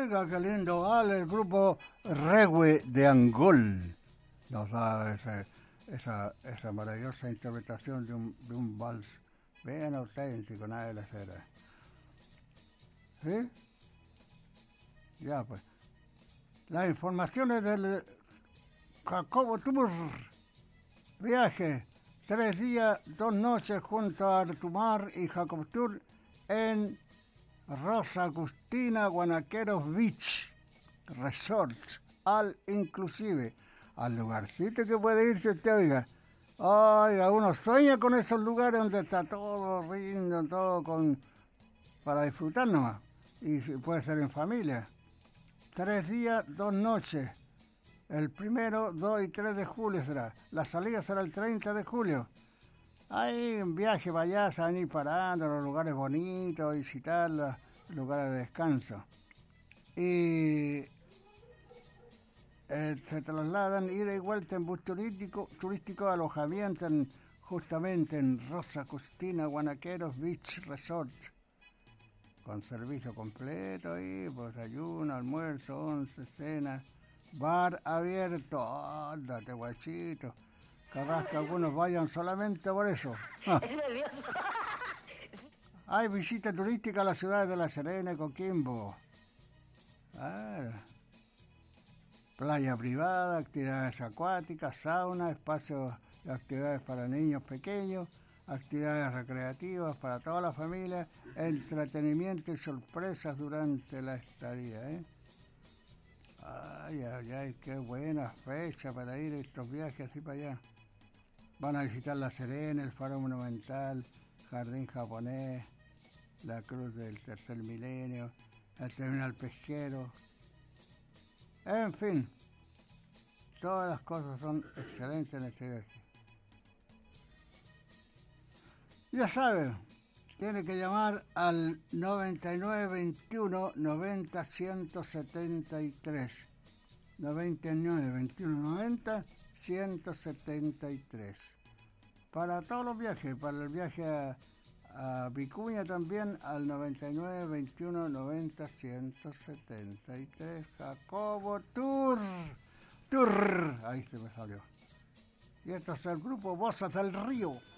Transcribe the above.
Oiga, qué lindo vale el grupo Regue de Angol. Nos da esa maravillosa interpretación de un vals bien auténtico, nada de la cera. ¿Sí? Ya pues. Las informaciones del Jacobo Tour. Viaje. 3 días, 2 noches junto a Artumar y Jacobo Tour en Rosa Agustina, Guanaqueros Beach Resort, al inclusive, al lugarcito que puede irse usted, oiga, uno sueña con esos lugares donde está todo rindo, todo para disfrutar nomás, y puede ser en familia. 3 días, 2 noches, el 1, 2 y 3 de julio será, la salida será el 30 de julio. Hay un viaje para allá, se van a ir parando, los lugares bonitos, visitar los lugares de descanso. Y se trasladan ida y vuelta en bus turístico alojamiento justamente en Rosa Agustina, Guanaqueros Beach Resort. Con servicio completo ahí, pues desayuno, almuerzo, 11, cena, bar abierto, ándate guachito. Capaz que algunos vayan solamente por eso. Hay visita turística a las ciudades de La Serena y Coquimbo. Playa privada, actividades acuáticas, sauna, espacios de actividades para niños pequeños, actividades recreativas para toda la familia, entretenimiento y sorpresas durante la estadía. Ay, qué buena fecha para ir a estos viajes así para allá. Van a visitar La Serena, el Faro Monumental, Jardín Japonés, la Cruz del Tercer Milenio, el Terminal Pesquero. En fin, todas las cosas son excelentes en este viaje. Ya saben, tiene que llamar al 9921 90 173. 9921 90 173. Para todos los viajes, para el viaje a Vicuña también al 99 21 90 173. Jacobo Tour. Ahí se me salió. Y esto es el grupo Voces del Río.